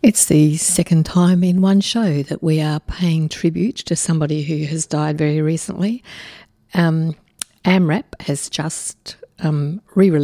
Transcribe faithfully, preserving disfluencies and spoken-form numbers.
It's the second time in one show that we are paying tribute to somebody who has died very recently. Um, AMRAP has just um, re-released